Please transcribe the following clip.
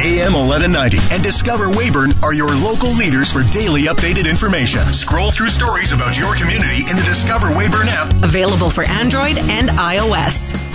AM 1190 and Discover Weyburn are your local leaders for daily updated information. Scroll through stories about your community in the Discover Weyburn app. Available for Android and iOS.